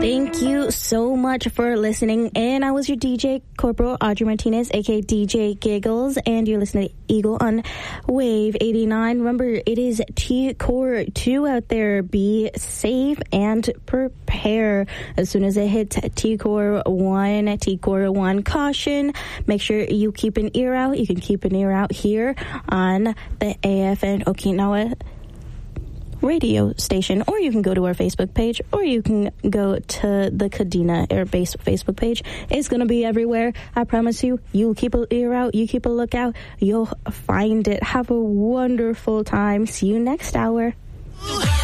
Thank you so much for listening. And I was your DJ, Corporal Audrey Martinez, aka DJ Giggles, and you're listening to Eagle on Wave 89. Remember, it is T-Core 2 out there. Be safe and prepare. As soon as it hits T-Core 1 caution, make sure you keep an ear out. You can keep an ear out here on the AFN Okinawa radio station, or you can go to our Facebook page, or you can go to the Kadena Air Base Facebook page. It's going to be everywhere. I promise you. You keep an ear out, you keep a lookout, you'll find it. Have a wonderful time. See you next hour.